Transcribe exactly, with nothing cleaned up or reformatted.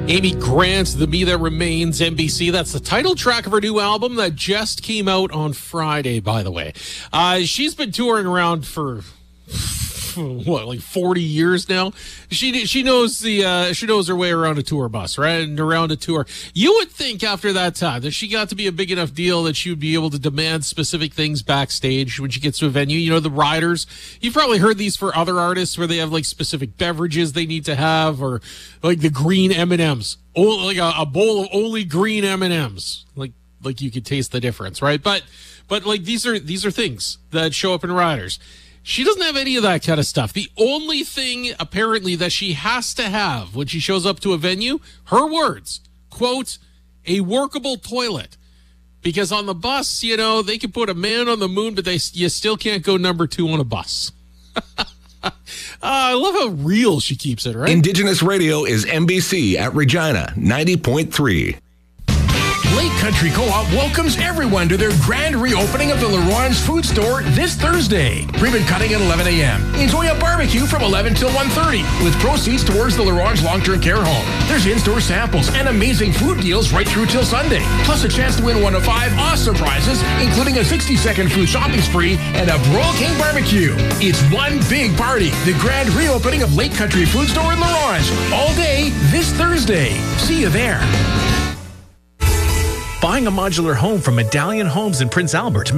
Amy Grant, The Me That Remains, N B C. That's the title track of her new album that just came out on Friday, by the way. Uh, she's been touring around for, what, like forty years now? She she knows the uh, she knows her way around a tour bus, right? And around a tour. You would think after that time that she got to be a big enough deal that she would be able to demand specific things backstage when she gets to a venue. You know, the riders. You've probably heard these for other artists where they have like specific beverages they need to have, or like the green M and M's, like a, a bowl of only green M and M's. Like like you could taste the difference, right? But but like these are these are things that show up in riders. She doesn't have any of that kind of stuff. The only thing, apparently, that she has to have when she shows up to a venue, her words, quote, a workable toilet. Because on the bus, you know, they can put a man on the moon, but they you still can't go number two on a bus. uh, I love how real she keeps it, right? Indigenous Radio is N B C at Regina, ninety point three. Lake Country Co-op welcomes everyone to their grand reopening of the LaRonge Food Store this Thursday. Ribbon cutting at eleven a.m. Enjoy a barbecue from eleven till one thirty with proceeds towards the LaRonge Long-Term Care Home. There's in-store samples and amazing food deals right through till Sunday. Plus a chance to win one of five awesome prizes, including a sixty-second food shopping spree and a Broil King barbecue. It's one big party. The grand reopening of Lake Country Food Store in LaRonge. All day this Thursday. See you there. Buying a modular home from Medallion Homes in Prince Albert